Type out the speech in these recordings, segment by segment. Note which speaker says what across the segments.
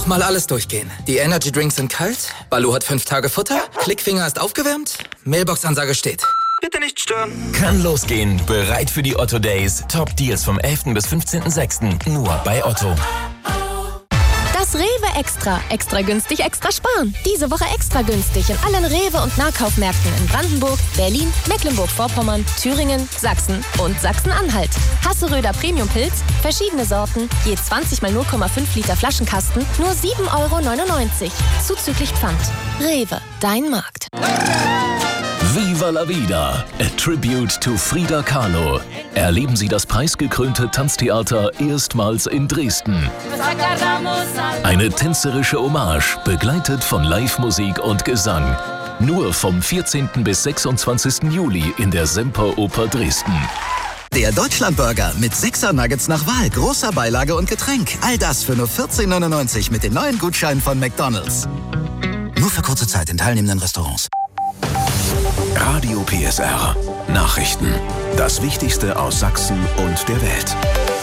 Speaker 1: Nochmal alles durchgehen. Die Energy Drinks sind kalt, Baloo hat 5 Tage Futter, Klickfinger ist aufgewärmt, Mailbox-Ansage steht. Bitte nicht stören.
Speaker 2: Kann losgehen. Bereit für die Otto Days. Top Deals vom 11. bis 15.06. Nur bei Otto.
Speaker 3: Das Rewe Extra. Extra günstig, extra sparen. Diese Woche extra günstig in allen Rewe- und Nahkaufmärkten in Brandenburg, Berlin, Mecklenburg-Vorpommern, Thüringen, Sachsen und Sachsen-Anhalt. Hasseröder Premium-Pilz, verschiedene Sorten, je 20 mal 0,5 Liter Flaschenkasten, nur 7,99 €. Zuzüglich Pfand. Rewe, dein Markt.
Speaker 4: Viva la Vida, a tribute to Frida Kahlo. Erleben Sie das preisgekrönte Tanztheater erstmals in Dresden. Eine tänzerische Hommage, begleitet von Live-Musik und Gesang. Nur vom 14. bis 26. Juli in der Semperoper Dresden.
Speaker 5: Der Deutschlandburger mit 6er Nuggets nach Wahl, großer Beilage und Getränk. All das für nur 14,99 € mit den neuen Gutscheinen von McDonald's. Nur für kurze Zeit in teilnehmenden Restaurants.
Speaker 4: Radio PSR. Nachrichten. Das Wichtigste aus Sachsen und der Welt.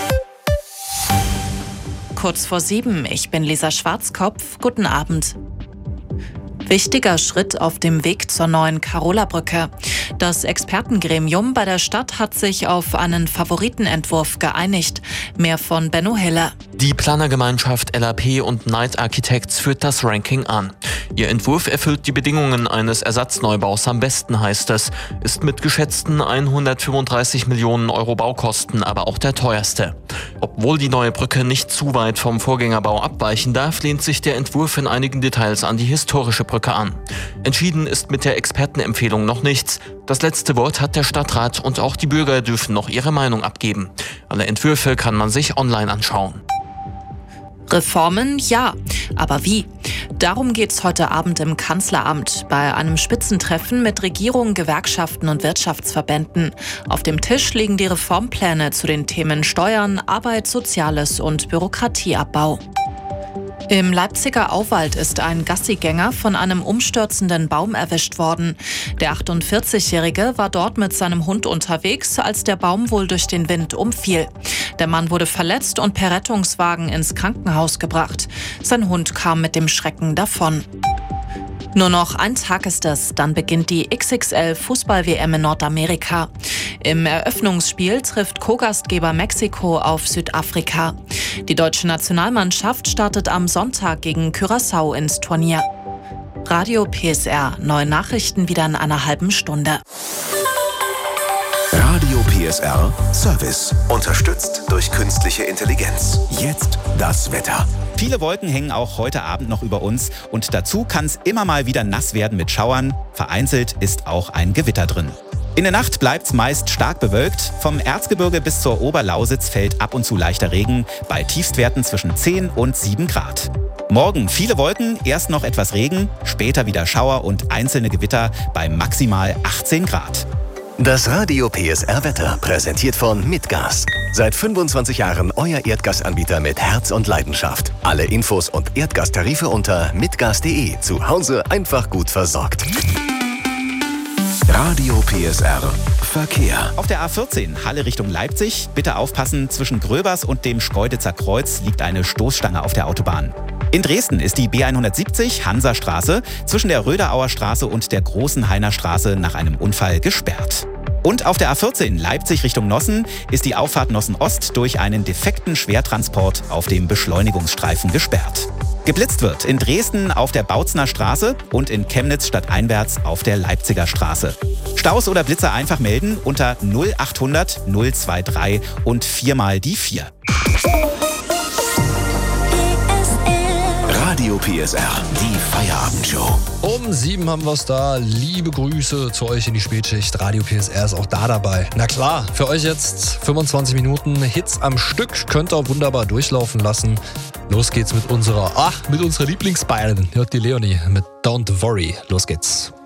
Speaker 6: Kurz vor 7, ich bin Lisa Schwarzkopf. Guten Abend. Wichtiger Schritt auf dem Weg zur neuen Karola-Brücke. Das Expertengremium bei der Stadt hat sich auf einen Favoritenentwurf geeinigt. Mehr von Benno Hiller.
Speaker 7: Die Planergemeinschaft LAP und Knight Architects führt das Ranking an. Ihr Entwurf erfüllt die Bedingungen eines Ersatzneubau's am besten, heißt es. Ist mit geschätzten 135 Millionen € Baukosten aber auch der teuerste. Obwohl die neue Brücke nicht zu weit vom Vorgängerbau abweichen darf, lehnt sich der Entwurf in einigen Details an die historische Brücke an. Entschieden ist mit der Expertenempfehlung noch nichts. Das letzte Wort hat der Stadtrat und auch die Bürger dürfen noch ihre Meinung abgeben. Alle Entwürfe kann man sich online anschauen.
Speaker 6: Reformen, ja. Aber wie? Darum geht's heute Abend im Kanzleramt bei einem Spitzentreffen mit Regierung, Gewerkschaften und Wirtschaftsverbänden. Auf dem Tisch liegen die Reformpläne zu den Themen Steuern, Arbeit, Soziales und Bürokratieabbau. Im Leipziger Auwald ist ein Gassigänger von einem umstürzenden Baum erwischt worden. Der 48-Jährige war dort mit seinem Hund unterwegs, als der Baum wohl durch den Wind umfiel. Der Mann wurde verletzt und per Rettungswagen ins Krankenhaus gebracht. Sein Hund kam mit dem Schrecken davon. Nur noch ein Tag ist es, dann beginnt die XXL-Fußball-WM in Nordamerika. Im Eröffnungsspiel trifft Co-Gastgeber Mexiko auf Südafrika. Die deutsche Nationalmannschaft startet am Sonntag gegen Curaçao ins Turnier. Radio PSR, neue Nachrichten wieder in einer halben Stunde.
Speaker 4: Radio PSR Service. Unterstützt durch künstliche Intelligenz. Jetzt das Wetter.
Speaker 8: Viele Wolken hängen auch heute Abend noch über uns und dazu kann es immer mal wieder nass werden mit Schauern. Vereinzelt ist auch ein Gewitter drin. In der Nacht bleibt es meist stark bewölkt. Vom Erzgebirge bis zur Oberlausitz fällt ab und zu leichter Regen bei Tiefstwerten zwischen 10 und 7 Grad. Morgen viele Wolken, erst noch etwas Regen, später wieder Schauer und einzelne Gewitter bei maximal 18 Grad.
Speaker 4: Das Radio PSR Wetter präsentiert von Mitgas. Seit 25 Jahren euer Erdgasanbieter mit Herz und Leidenschaft. Alle Infos und Erdgastarife unter mitgas.de. Zu Hause einfach gut versorgt. Radio PSR Verkehr.
Speaker 8: Auf der A14 Halle Richtung Leipzig. Bitte aufpassen, zwischen Gröbers und dem Schkeuditzer Kreuz liegt eine Stoßstange auf der Autobahn. In Dresden ist die B170 Hansastraße zwischen der Röderauer Straße und der Großenhainer Straße nach einem Unfall gesperrt. Und auf der A14 Leipzig Richtung Nossen ist die Auffahrt Nossen Ost durch einen defekten Schwertransport auf dem Beschleunigungsstreifen gesperrt. Geblitzt wird in Dresden auf der Bautzner Straße und in Chemnitz stadteinwärts auf der Leipziger Straße. Staus oder Blitzer einfach melden unter 0800 023 und 4 mal die 4.
Speaker 4: Radio PSR, die Feierabendshow.
Speaker 9: Um 7 haben wir es da. Liebe Grüße zu euch in die Spätschicht. Radio PSR ist auch da dabei. Na klar, für euch jetzt 25 Minuten Hits am Stück. Könnt ihr wunderbar durchlaufen lassen. Los geht's mit unserer Lieblingsbayern. Hört die Leonie mit Don't Worry. Los geht's.